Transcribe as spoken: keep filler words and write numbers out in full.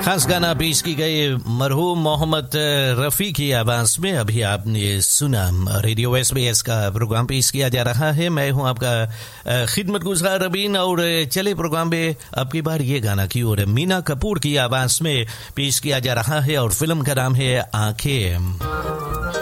खास गाना पेश की गई मरहूम मोहम्मद रफ़ी की आवाज़ में। अभी आपने सुना रेडियो एसबीएस का प्रोग्राम पेश किया जा रहा है। मैं हूं आपका खिदमतगुज़ार रबीन और चले प्रोग्राम में अब की बार ये गाना की और मीना कपूर की आवाज़ में पेश किया जा रहा है और फिल्म का नाम है आंखें।